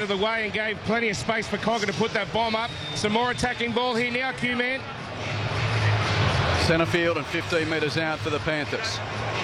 of the way and gave plenty of space for Cogger to put that bomb up. Some more attacking ball here now, Q-Man. Centre field and 15 metres out for the Panthers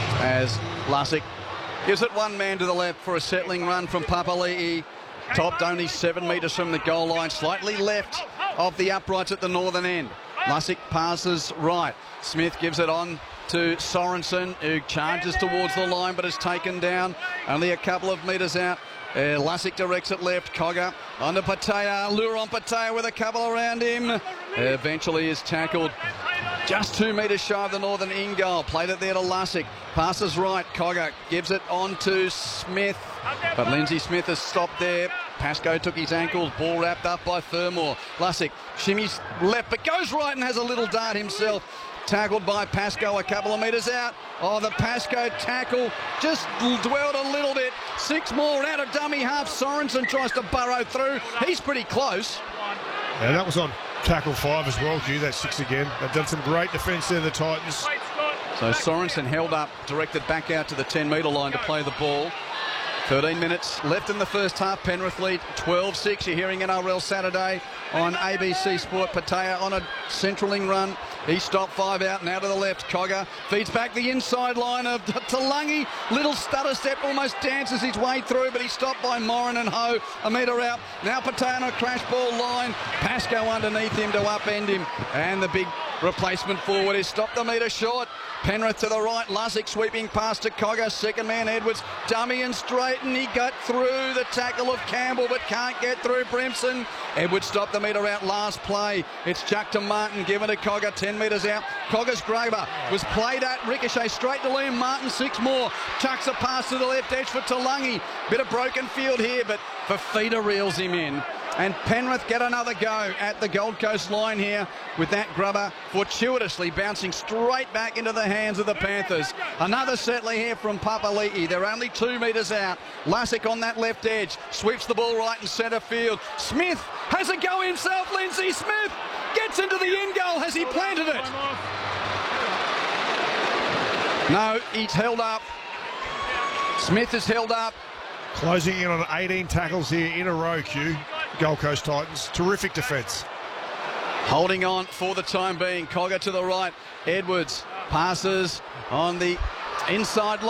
as Lussick gives it one man to the left for a settling run from Papali'i. Topped only 7 metres from the goal line, slightly left of the uprights at the northern end. Lussick passes right. Smith gives it on to Sorensen, who charges towards the line but is taken down only a couple of metres out. Lussick directs it left. Cogger onto Patea. Lure on Patea with a couple around him. Eventually is tackled just 2 metres shy of the northern in goal. Played it there to Lussick. Passes right. Cogger gives it on to Smith. But Lindsay Smith has stopped there. Pascoe took his ankles. Ball wrapped up by Fermor. Lussick shimmies left but goes right and has a little dart himself. Tackled by Pascoe a couple of metres out. Oh, the Pascoe tackle just dwelled a little bit. 6 more out of dummy half. Sorensen tries to burrow through. He's pretty close. Yeah, that was on tackle 5 as well, Hugh. That's 6 again. They've done some great defence there, the Titans. So Sorensen held up, directed back out to the 10-metre line to play the ball. 13 minutes left in the first half. Penrith lead 12-6. You're hearing NRL Saturday on ABC Sport. Patea on a centraling run. He stopped 5 out, now to the left. Cogger feeds back the inside line of Talangi. Little stutter step, almost dances his way through, but he's stopped by Morin and Ho. A metre out. Now Patea on a crash ball line. Pascoe underneath him to upend him. And the big replacement forward is stopped a metre short. Penrith to the right. Lussick sweeping past to Cogger. Second man Edwards. Dummy and straight, and he got through the tackle of Campbell but can't get through Brimson. Edwards stopped the metre out last play. It's chucked to Martin, given to Cogger 10 metres out. Cogger's Graber was played at, ricochet straight to Liam Martin. 6 more. Chucks a pass to the left edge for Talangi. Bit of broken field here, but Fafita reels him in. And Penrith get another go at the Gold Coast line here with that grubber fortuitously bouncing straight back into the hands of the Panthers. Another settler here from Papali'i. They're only 2 metres out. Lussick on that left edge. Sweeps the ball right in centre field. Smith has a go himself. Lindsay Smith gets into the end goal. Has he planted it? No, he's held up. Smith is held up. Closing in on 18 tackles here in a row, Q. Gold Coast Titans. Terrific defence. Holding on for the time being. Cogger to the right. Edwards passes on the inside line.